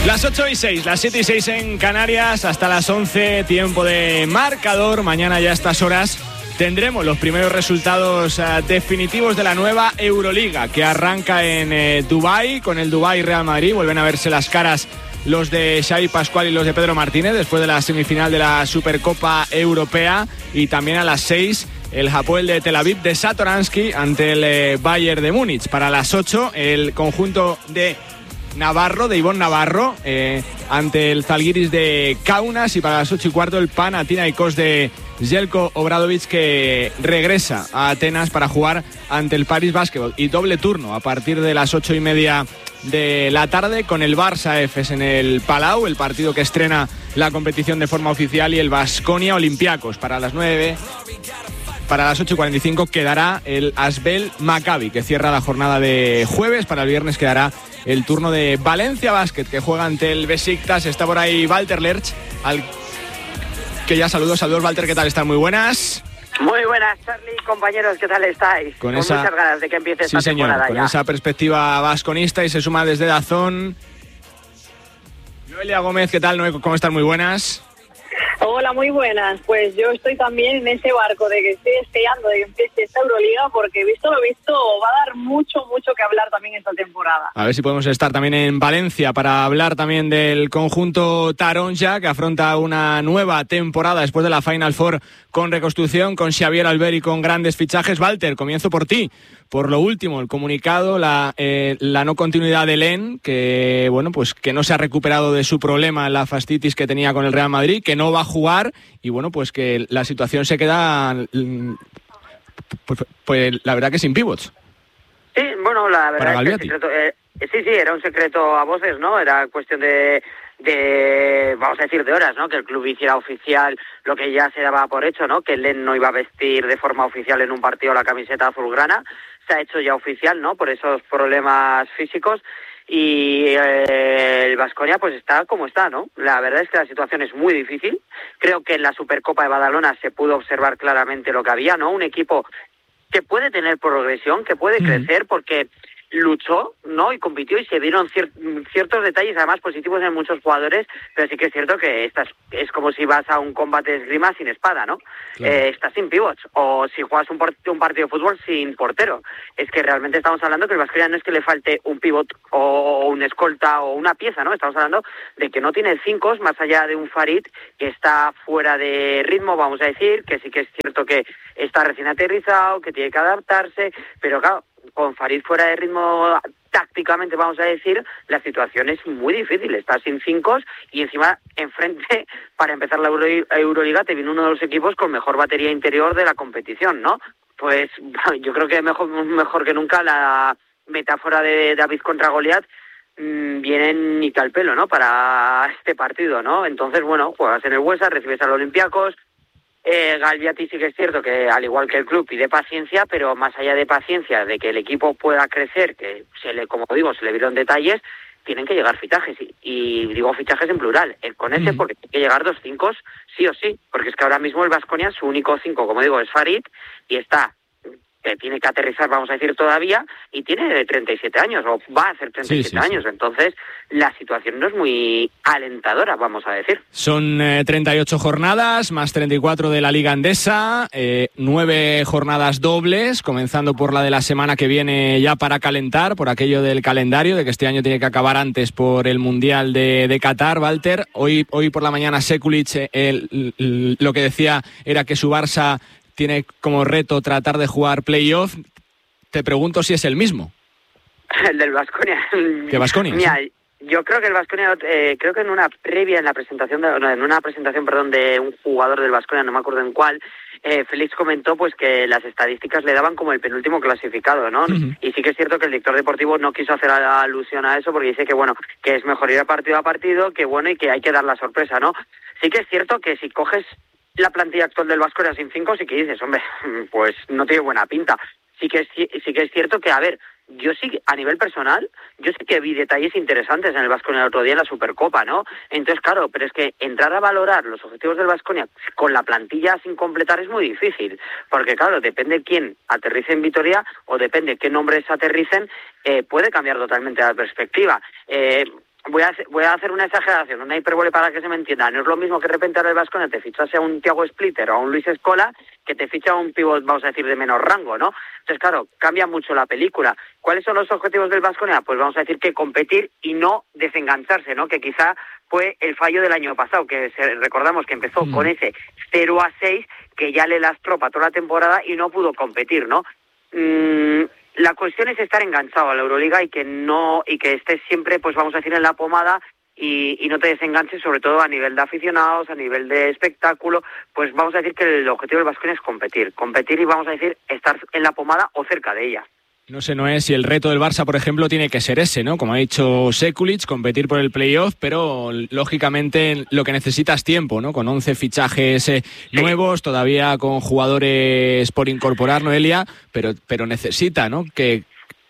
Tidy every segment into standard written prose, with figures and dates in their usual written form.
Las 8:06, las 7:06 en Canarias, hasta las 11, tiempo de marcador. Mañana ya a estas horas tendremos los primeros resultados definitivos de la nueva Euroliga, que arranca en Dubái, con el Dubái Real Madrid. Vuelven a verse las caras los de Xavi Pascual y los de Pedro Martínez después de la semifinal de la Supercopa Europea. Y también a las 6, el Hapoel de Tel Aviv de Satoransky ante el Bayern de Múnich. Para las 8, el conjunto de Ivón Navarro ante el Zalgiris de Kaunas. Y para las 8:15, el Panathinaikos de Željko Obradović, que regresa a Atenas para jugar ante el Paris Basketball. Y doble turno a partir de las 8:30 de la tarde con el Barça Efes en el Palau, el partido que estrena la competición de forma oficial, y el Baskonia Olympiacos. Para las 9, para las 8:45 quedará el Asbel Maccabi, que cierra la jornada de jueves. Para el viernes quedará el turno de Valencia Basket, que juega ante el Besiktas. Está por ahí Walter Lerch, al que ya saludos, Walter, ¿qué tal? ¿Están? Muy buenas. Muy buenas, Charlie, compañeros, ¿qué tal estáis? Con muchas ganas de que empiece esta temporada. Con esa perspectiva vasconista, y se suma desde DAZN Noelia Gómez. ¿Qué tal, Noelia? ¿Cómo están? Muy buenas. Hola, muy buenas. Pues yo estoy también en ese barco de que estoy deseando de que empiece esta Euroliga, porque visto lo visto va a dar mucho que hablar también esta temporada. A ver si podemos estar también en Valencia para hablar también del conjunto Taronja, que afronta una nueva temporada después de la Final Four con reconstrucción, con Xavier Albert y con grandes fichajes. Walter, comienzo por ti. Por lo último, el comunicado, la no continuidad de Len, que bueno, pues que no se ha recuperado de su problema, la fascitis que tenía con el Real Madrid, que no va a jugar, y bueno, pues que la situación se queda, pues la verdad que sin pivots. Sí, bueno, la verdad es que sí, era un secreto a voces, ¿no? Era cuestión de vamos a decir, de horas, ¿no? Que el club hiciera oficial lo que ya se daba por hecho, ¿no? Que Len no iba a vestir de forma oficial en un partido la camiseta azulgrana. Se ha hecho ya oficial, ¿no? Por esos problemas físicos. Y el Baskonia pues está como está, ¿no? La verdad es que la situación es muy difícil. Creo que en la Supercopa de Badalona se pudo observar claramente lo que había, ¿no? Un equipo que puede tener progresión, que puede crecer, porque luchó, ¿no? Y compitió, y se dieron ciertos detalles, además positivos en muchos jugadores, pero sí que es cierto que es como si vas a un combate de esgrima sin espada, ¿no? Claro. Estás sin pivots, o si juegas un partido de fútbol sin portero. Es que realmente estamos hablando que el Baskonia no es que le falte un pivot o un escolta o una pieza, ¿no? Estamos hablando de que no tiene cinco, más allá de un Farid que está fuera de ritmo, vamos a decir, que sí que es cierto que está recién aterrizado, que tiene que adaptarse, pero claro, con Farid fuera de ritmo tácticamente, vamos a decir, la situación es muy difícil. Estás sin cinco y encima enfrente, para empezar la Euroliga, te viene uno de los equipos con mejor batería interior de la competición, ¿no? Pues yo creo que mejor que nunca la metáfora de David contra Goliat viene ni al pelo, ¿no? Para este partido, ¿no? Entonces, bueno, juegas en el Huesa, recibes al Olympiacos. Galviati sí que es cierto que, al igual que el club, pide paciencia, pero más allá de paciencia, de que el equipo pueda crecer, que como digo, se le vieron detalles, tienen que llegar fichajes, y digo fichajes en plural, con ese, porque tiene que llegar 2 5 sí o sí, porque es que ahora mismo el Baskonia, su único 5, como digo, es Farid, y está, que tiene que aterrizar, vamos a decir, todavía, y tiene 37 años, o va a hacer 37 años, entonces la situación no es muy alentadora, vamos a decir. Son 38 jornadas, más 34 de la Liga Endesa, 9 jornadas dobles, comenzando por la de la semana que viene ya para calentar, por aquello del calendario, de que este año tiene que acabar antes por el Mundial de Qatar. Walter, hoy por la mañana Sekulic lo que decía era que su Barça tiene como reto tratar de jugar playoff. Te pregunto si es el mismo. El del Baskonia. ¿Qué Baskonia? Mira, yo creo que el Baskonia, creo que en una presentación de un jugador del Baskonia, no me acuerdo en cuál, Félix comentó pues que las estadísticas le daban como el penúltimo clasificado, ¿no? Y sí que es cierto que el director deportivo no quiso hacer alusión a eso, porque dice que bueno, que es mejor ir partido a partido, que bueno, y que hay que dar la sorpresa, ¿no? Sí que es cierto que si coges la plantilla actual del Baskonia sin 5, sí que dices, hombre, pues no tiene buena pinta. Sí que es cierto que, a ver, yo sí, a nivel personal, yo sí que vi detalles interesantes en el Baskonia el otro día en la Supercopa, ¿no? Entonces, claro, pero es que entrar a valorar los objetivos del Baskonia con la plantilla sin completar es muy difícil, porque claro, depende quién aterrice en Vitoria o depende qué nombres aterricen, puede cambiar totalmente la perspectiva. voy a hacer una exageración, una hipérbole para que se me entienda. No es lo mismo que de repente ahora el Baskonia te fichase a un Thiago Splitter o a un Luis Scola que te ficha a un pívot, vamos a decir, de menor rango, ¿no? Entonces, claro, cambia mucho la película. ¿Cuáles son los objetivos del Baskonia? Pues vamos a decir que competir y no desengancharse, ¿no? Que quizá fue el fallo del año pasado, que recordamos que empezó con ese 0-6, que ya le lastró para toda la temporada y no pudo competir, ¿no? La cuestión es estar enganchado a la Euroliga y que estés siempre, pues vamos a decir, en la pomada y no te desenganches, sobre todo a nivel de aficionados, a nivel de espectáculo. Pues vamos a decir que el objetivo del Baskonia es competir y vamos a decir estar en la pomada o cerca de ella. No sé, Noé, si el reto del Barça, por ejemplo, tiene que ser ese, ¿no? Como ha dicho Sekulic, competir por el playoff, pero lógicamente lo que necesita es tiempo, ¿no? Con 11 fichajes nuevos, todavía con jugadores por incorporar, Noelia, pero necesita, ¿no? Que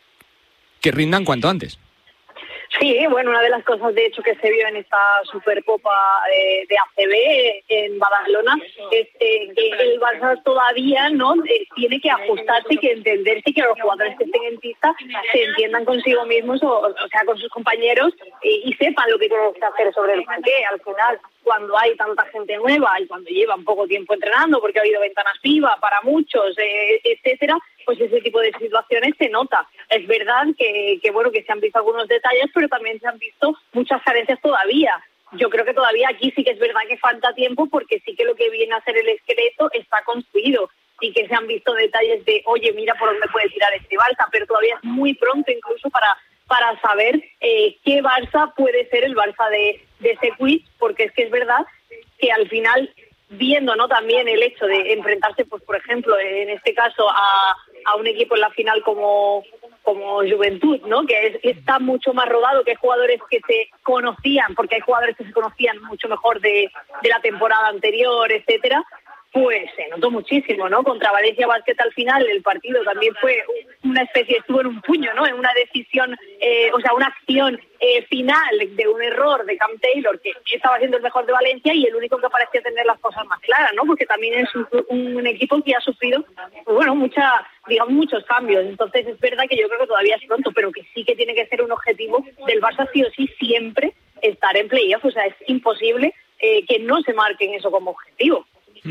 rindan cuanto antes. Sí, bueno, una de las cosas de hecho que se vio en esta Supercopa de ACB en Badalona es que el Barça todavía no tiene que ajustarse y que entenderse y que los jugadores que estén en pista se entiendan consigo mismos, o sea, con sus compañeros y sepan lo que tienen que hacer sobre el parqué. Al final, cuando hay tanta gente nueva y cuando llevan poco tiempo entrenando, porque ha habido ventanas FIBA para muchos, etcétera, pues ese tipo de situaciones se nota. Es verdad que bueno, que se han visto algunos detalles, pero también se han visto muchas carencias todavía. Yo creo que todavía aquí sí que es verdad que falta tiempo, porque sí que lo que viene a ser el esqueleto está construido. Sí que se han visto detalles de, oye, mira por dónde puede tirar este Barça, pero todavía es muy pronto incluso para saber qué Barça puede ser el Barça de Sekulic, porque es que es verdad que al final, viendo, ¿no?, también el hecho de enfrentarse, pues por ejemplo, en este caso a un equipo en la final como Juventud, ¿no?, que está mucho más rodado, que hay jugadores que se conocían, porque hay jugadores que se conocían mucho mejor de la temporada anterior, etcétera. Pues se notó muchísimo, ¿no? Contra Valencia Basket al final el partido también fue una especie, estuvo en un puño, ¿no? En una decisión, una acción final de un error de Cam Taylor, que estaba siendo el mejor de Valencia y el único que parecía tener las cosas más claras, ¿no? Porque también es un equipo que ha sufrido, pues bueno, muchos cambios. Entonces es verdad que yo creo que todavía es pronto, pero que sí que tiene que ser un objetivo del Barça sí o sí siempre estar en playoff. O sea, es imposible que no se marquen eso como objetivo.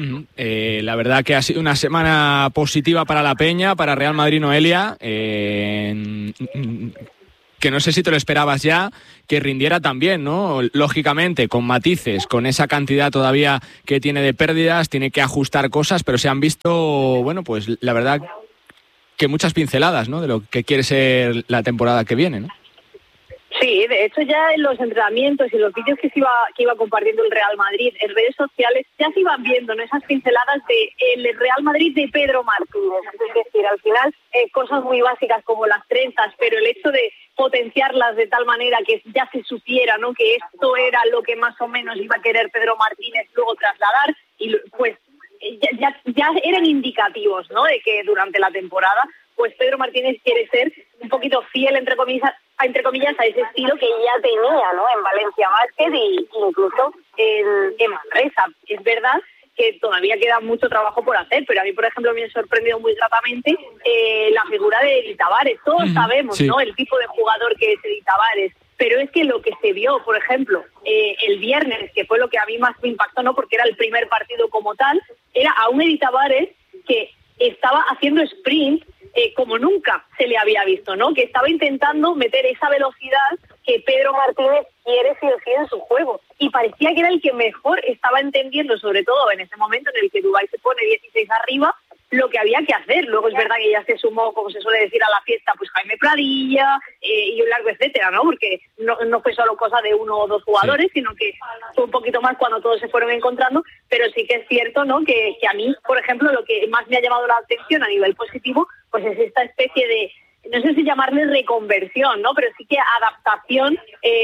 La verdad que ha sido una semana positiva para la Peña, para Real Madrid, Noelia, que no sé si te lo esperabas ya, que rindiera también, ¿no? Lógicamente, con matices, con esa cantidad todavía que tiene de pérdidas, tiene que ajustar cosas, pero se han visto, bueno, pues la verdad que muchas pinceladas, ¿no?, de lo que quiere ser la temporada que viene, ¿no? Sí, de hecho ya en los entrenamientos y los vídeos que iba compartiendo el Real Madrid en redes sociales ya se iban viendo, ¿no?, esas pinceladas de el Real Madrid de Pedro Martínez. Es decir, al final cosas muy básicas como las trenzas, pero el hecho de potenciarlas de tal manera que ya se supiera, ¿no?, que esto era lo que más o menos iba a querer Pedro Martínez luego trasladar, y pues ya eran indicativos, ¿no?, de que durante la temporada pues Pedro Martínez quiere ser un poquito fiel, entre comillas, a ese estilo que ya tenía, ¿no?, en Valencia Basket e incluso en Manresa. Es verdad que todavía queda mucho trabajo por hacer, pero a mí, por ejemplo, me ha sorprendido muy gratamente la figura de Edi Tavares. Todos sabemos, ¿no?, el tipo de jugador que es Edi Tavares, pero es que lo que se vio, por ejemplo, el viernes, que fue lo que a mí más me impactó, ¿no?, porque era el primer partido como tal, era a un Edi Tavares que estaba haciendo sprint como nunca se le había visto, ¿no?, que estaba intentando meter esa velocidad que Pedro Martínez quiere sí o sí en su juego. Y parecía que era el que mejor estaba entendiendo, sobre todo en ese momento en el que Dubái se pone 16 arriba, lo que había que hacer. Luego es verdad que ya se sumó, como se suele decir, a la fiesta, pues Jaime Pradilla y un largo etcétera, ¿no? Porque no fue solo cosa de uno o dos jugadores, sino que fue un poquito más cuando todos se fueron encontrando. Pero sí que es cierto, ¿no?, que a mí, por ejemplo, lo que más me ha llamado la atención a nivel positivo, pues es esta especie de, no sé si llamarle reconversión, ¿no?, pero sí que adaptación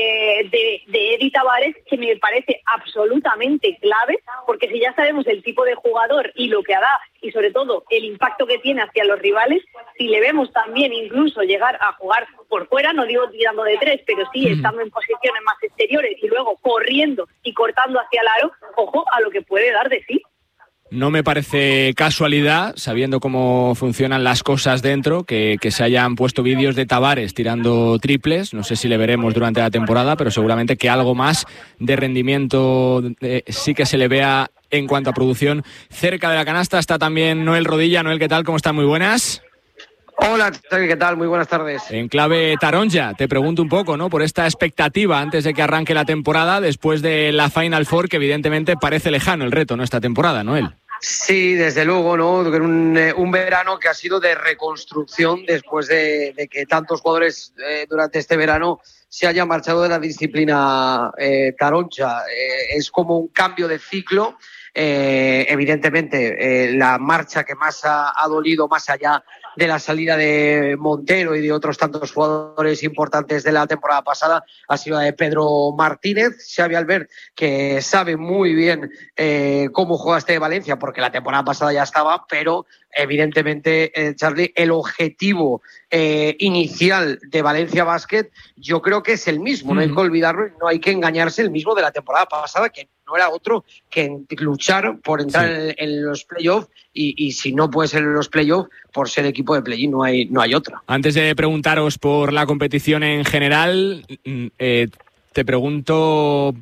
de Edi Tavares, que me parece absolutamente clave, porque si ya sabemos el tipo de jugador y lo que da, y sobre todo el impacto que tiene hacia los rivales, si le vemos también incluso llegar a jugar por fuera, no digo tirando de tres, pero sí estando en posiciones más exteriores y luego corriendo y cortando hacia el aro, ojo a lo que puede dar de sí. No me parece casualidad, sabiendo cómo funcionan las cosas dentro, que se hayan puesto vídeos de Tavares tirando triples. No sé si le veremos durante la temporada, pero seguramente que algo más de rendimiento sí que se le vea en cuanto a producción cerca de la canasta. Está también Noel Rodilla. Noel, ¿qué tal? ¿Cómo están? Muy buenas. Hola, ¿qué tal? Muy buenas tardes. En clave Taronja, te pregunto un poco, ¿no? Por esta expectativa antes de que arranque la temporada, después de la Final Four, que evidentemente parece lejano el reto, ¿no? Esta temporada, Noel. Sí, desde luego, ¿no? Un verano que ha sido de reconstrucción después de que tantos jugadores durante este verano se hayan marchado de la disciplina Taronja. Es como un cambio de ciclo. Evidentemente, la marcha que más ha dolido, más allá de la salida de Montero y de otros tantos jugadores importantes de la temporada pasada, ha sido la de Pedro Martínez. Xavi Albert, que sabe muy bien cómo juega este Valencia, porque la temporada pasada ya estaba, pero evidentemente, Charlie, el objetivo inicial de Valencia Basket yo creo que es el mismo, no hay que olvidarlo, no hay que engañarse, el mismo de la temporada pasada, que no era otro que luchar por entrar en los playoffs y si no puede ser en los playoffs, por ser equipo de play-in, no hay otra. Antes de preguntaros por la competición en general, te pregunto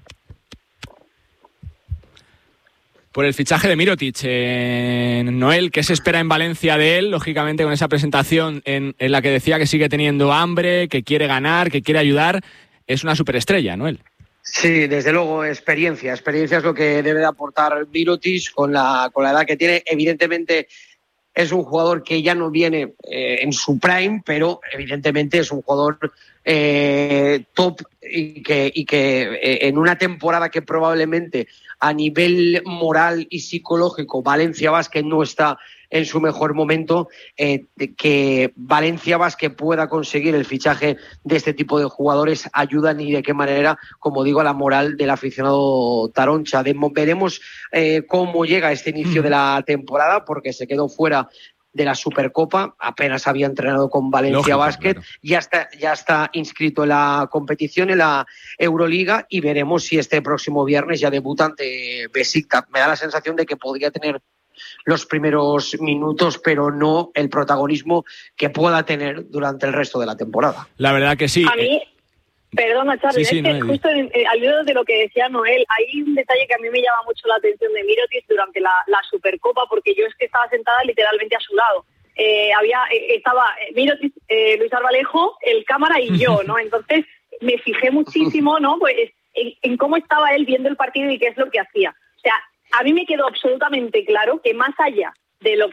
por el fichaje de Mirotic. Noel, ¿qué se espera en Valencia de él? Lógicamente con esa presentación en la que decía que sigue teniendo hambre, que quiere ganar, que quiere ayudar. Es una superestrella, Noel. Sí, desde luego, experiencia. Experiencia es lo que debe de aportar Mirotic con la edad que tiene. Evidentemente es un jugador que ya no viene en su prime, pero evidentemente es un jugador top y que en una temporada que probablemente a nivel moral y psicológico Valencia Basket no está en su mejor momento, que Valencia Basket pueda conseguir el fichaje de este tipo de jugadores ayudan y de qué manera, como digo, a la moral del aficionado Taronja. Veremos cómo llega este inicio de la temporada, porque se quedó fuera de la Supercopa, apenas había entrenado con Valencia Basket, claro. Ya está inscrito en la competición, en la Euroliga, y veremos si este próximo viernes ya debuta ante Besiktas. Me da la sensación de que podría tener los primeros minutos, pero no el protagonismo que pueda tener durante el resto de la temporada. La verdad que sí. A mí, perdona, Charlie, sí, es que justo al hilo de lo que decía Noel, hay un detalle que a mí me llama mucho la atención de Mirotic durante la Supercopa, porque yo es que estaba sentada literalmente a su lado. Estaba Mirotic, Luis Arbalejo, el cámara y yo, ¿no? Entonces me fijé muchísimo, ¿no? Pues en cómo estaba él viendo el partido y qué es lo que hacía. O sea, a mí me quedó absolutamente claro que más allá de lo que